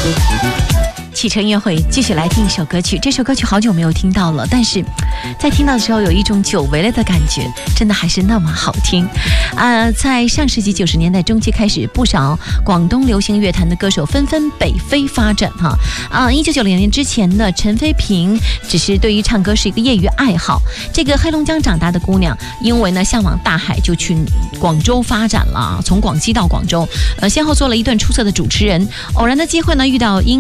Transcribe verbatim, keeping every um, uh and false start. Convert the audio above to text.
启程约会继续来听一首歌曲，这首歌曲好久没有听到了，但是在听到的时候有一种久违了的感觉，真的还是那么好听。呃，在上世纪九十年代中期开始，不少广东流行乐坛的歌手纷纷北非发展哈。啊，一九九零年之前呢，陈飞平只是对于唱歌是一个业余爱好。这个黑龙江长大的姑娘，因为呢向往大海，就去广州发展了，从广西到广州，呃，先后做了一段出色的主持人。偶然的机会呢，遇到英